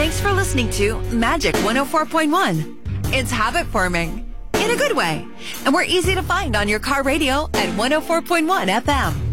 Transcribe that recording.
Thanks for listening to Magic 104.1. It's habit forming in a good way. And we're easy to find on your car radio at 104.1 FM.